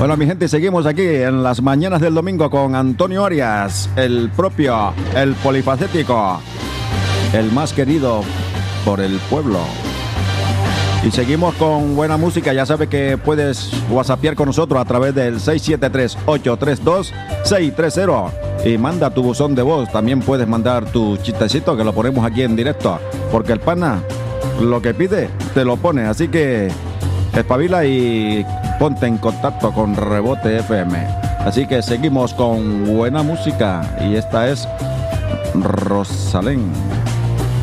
Bueno, mi gente, seguimos aquí en las mañanas del domingo con Antonio Arias, el propio, el polifacético, el más querido por el pueblo. Y seguimos con buena música. Ya sabes que puedes whatsappear con nosotros a través del 673-832-630 y manda tu buzón de voz. También puedes mandar tu chistecito que lo ponemos aquí en directo, porque el pana lo que pide te lo pone. Así que espabila y ponte en contacto con Rebote FM. Así que seguimos con buena música y esta es Rosalén.